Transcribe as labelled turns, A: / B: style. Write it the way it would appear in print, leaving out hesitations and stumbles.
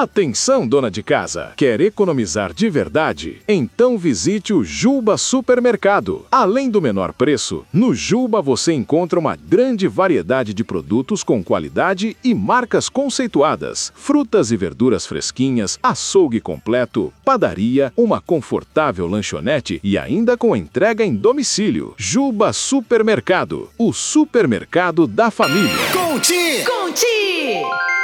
A: Atenção, dona de casa! Quer economizar de verdade? Então visite o Juba Supermercado. Além do menor preço, no Juba você encontra uma grande variedade de produtos com qualidade e marcas conceituadas. Frutas e verduras fresquinhas, açougue completo, padaria, uma confortável lanchonete e ainda com entrega em domicílio. Juba Supermercado, o supermercado da família.
B: Conti!